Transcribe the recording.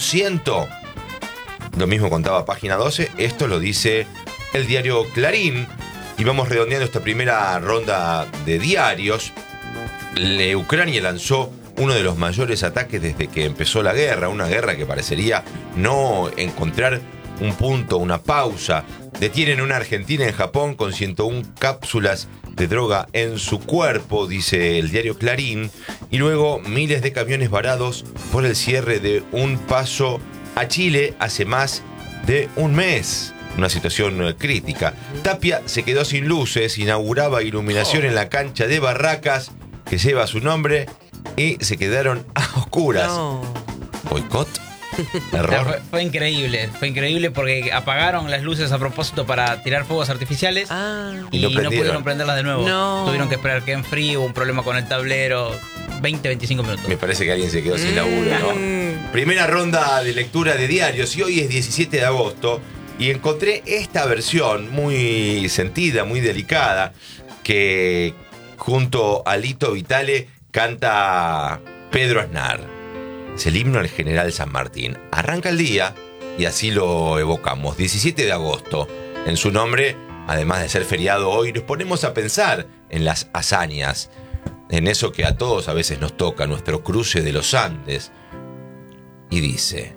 1%. Lo mismo contaba Página 12, esto lo dice el diario Clarín. Y vamos redondeando esta primera ronda de diarios. Ucrania lanzó uno de los mayores ataques desde que empezó la guerra, una guerra que parecería no encontrar un punto, una pausa. Detienen una argentina en Japón con 101 cápsulas de droga en su cuerpo, dice el diario Clarín. Y luego miles de camiones varados por el cierre de un paso a Chile hace más de un mes. Una situación crítica. Tapia se quedó sin luces, inauguraba iluminación en la cancha de Barracas que lleva su nombre y se quedaron a oscuras. No. ¿Boicot? Error. Fue increíble porque apagaron las luces a propósito para tirar fuegos artificiales y no pudieron prenderlas de nuevo. No. Tuvieron que esperar que enfríe, hubo un problema con el tablero, 20-25 minutos. Me parece que alguien se quedó sin laburo, ¿no? Primera ronda de lectura de diarios y hoy es 17 de agosto y encontré esta versión muy sentida, muy delicada, que junto a Lito Vitale canta Pedro Aznar. Es el himno al general San Martín. Arranca el día y así lo evocamos. 17 de agosto. En su nombre, además de ser feriado hoy, nos ponemos a pensar en las hazañas, en eso que a todos a veces nos toca, nuestro cruce de los Andes. Y dice: